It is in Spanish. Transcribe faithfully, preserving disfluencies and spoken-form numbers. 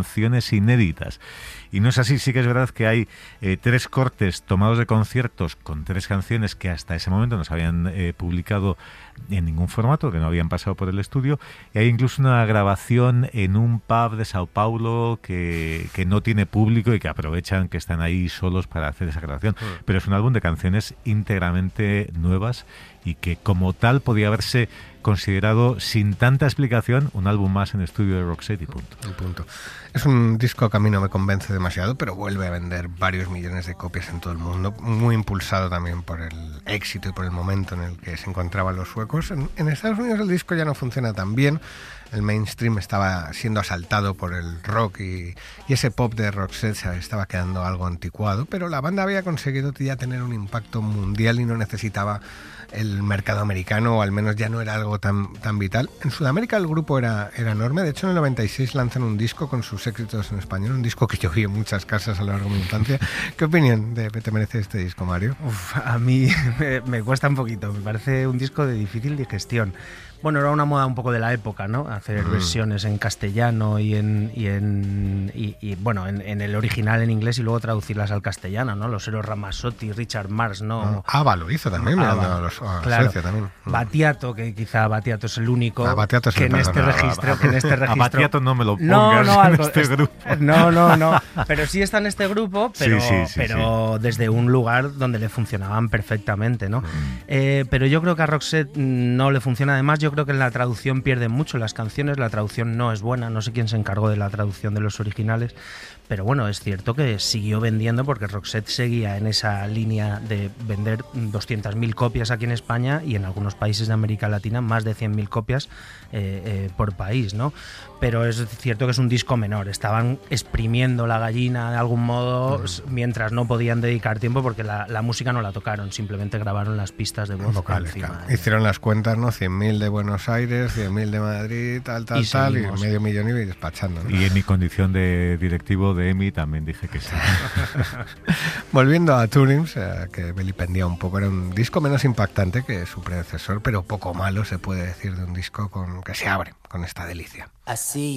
canciones inéditas. Y no es así, sí que es verdad que hay eh, tres cortes tomados de conciertos con tres canciones que hasta ese momento no se habían eh, publicado en ningún formato, que no habían pasado por el estudio, y hay incluso una grabación en un pub de Sao Paulo que, que no tiene público y que aprovechan que están ahí solos para hacer esa grabación. Mm. Pero es un álbum de canciones íntegramente nuevas y que como tal podía haberse considerado sin tanta explicación un álbum más en estudio de Roxette y punto. Y punto. Es un disco que a mí no me convence demasiado, pero vuelve a vender varios millones de copias en todo el mundo, muy impulsado también por el éxito y por el momento en el que se encontraban los suecos. En, en Estados Unidos el disco ya no funciona tan bien, el mainstream estaba siendo asaltado por el rock y, y ese pop de Roxette se estaba quedando algo anticuado, pero la banda había conseguido ya tener un impacto mundial y no necesitaba el mercado americano, o al menos ya no era algo tan, tan vital. En Sudamérica el grupo era, era enorme, de hecho en el noventa y seis lanzan un disco con sus éxitos en español, un disco que yo vi en muchas casas a lo largo de mi infancia. ¿Qué opinión de, te merece este disco, Mario? Uf, a mí me, me cuesta un poquito, me parece un disco de difícil digestión. Bueno, era una moda un poco de la época, ¿no? Hacer mm. versiones en castellano y en y en y, y bueno, en, en el original en inglés y luego traducirlas al castellano, ¿no? Los Eros Ramazzotti, Richard Marx, ¿no? Ah, Ava lo hizo también, Ava, mirando a los, a claro. Suecia también. Battiato, que quizá Battiato es el único ah, es que, el en este registro, que en este registro... A Battiato no me lo pongas no, no, en algo, este es, grupo. No, no, no. Pero sí está en este grupo, pero, sí, sí, sí, pero sí. desde un lugar donde le funcionaban perfectamente, ¿no? Mm. Eh, pero yo creo que a Roxette no le funciona. Además, yo creo que en la traducción pierden mucho las canciones, la traducción no es buena, no sé quién se encargó de la traducción de los originales, pero bueno, es cierto que siguió vendiendo porque Roxette seguía en esa línea de vender doscientas mil copias aquí en España y en algunos países de América Latina más de cien mil copias eh, eh, por país, ¿no? Pero es cierto que es un disco menor, estaban exprimiendo la gallina de algún modo mm. mientras no podían dedicar tiempo porque la, la música no la tocaron, simplemente grabaron las pistas de voz vocales, encima. Claro. Hicieron las cuentas, ¿no? cien mil de Buenos Aires, cien mil de Madrid, tal, tal, y tal, seguimos. y medio millón y despachando, ¿no? Y en mi condición de directivo de E M I también dije que sí. Volviendo a Turing, eh, que vilipendia un poco, era un disco menos impactante que su predecesor, pero poco malo se puede decir de un disco con que se abre con esta delicia. Así